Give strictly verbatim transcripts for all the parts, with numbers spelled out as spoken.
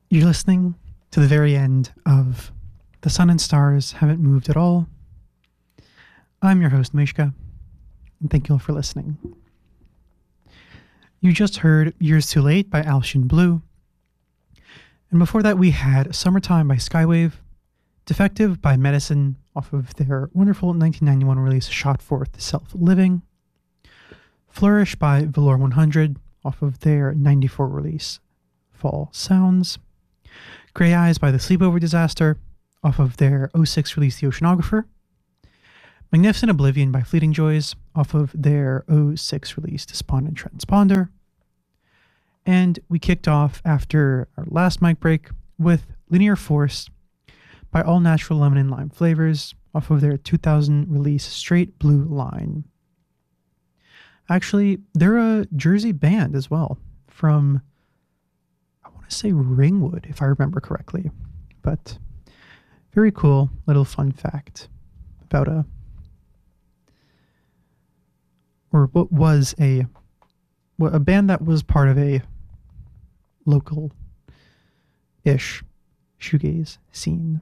You're listening to the very end of The Sun and Stars Haven't Moved at All. I'm your host, Mishka, and thank you all for listening. You just heard Years Too Late by Alcyon Blue. And before that, we had Summertime by Skywave, Defective by Medicine off of their wonderful nineteen ninety-one release Shot Forth Self-Living, Flourish by Velour one hundred off of their ninety-four release Fall Sounds, Grey Eyes by The Sleepover Disaster off of their oh six release The Oceanographer, Magnificent Oblivion by Fleeting Joys off of their oh six release Despondent Transponder, and we kicked off after our last mic break with Linear Force by All Natural Lemon and Lime Flavors off of their two thousand release Straight Blue Line. Actually, they're a Jersey band as well from, I want to say Ringwood, if I remember correctly. But very cool little fun fact about a, or what was a, a band that was part of a local-ish shoegaze scene.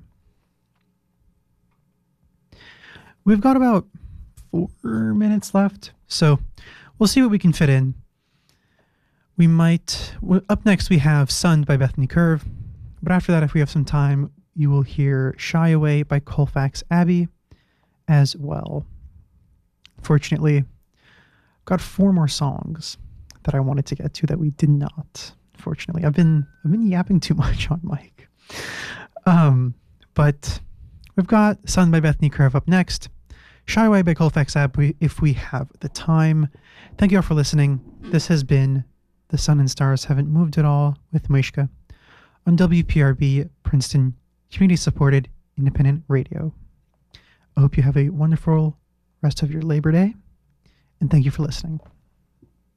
We've got about four minutes left, so we'll see what we can fit in. We might... Up next, we have Sunned by Bethany Curve, but after that, if we have some time, you will hear Shy Away by Colfax Abbey as well. Fortunately, I've got four more songs that I wanted to get to that we did not. Fortunately, I've been I've been yapping too much on mic. Um, but we've got Sunned by Bethany Curve up next. Shy Away by Colfax Abbey if we have the time. Thank you all for listening. This has been The Sun and Stars Haven't Moved at All with Mishka on W P R B Princeton Community Supported Independent Radio. I hope you have a wonderful rest of your Labor Day, and thank you for listening.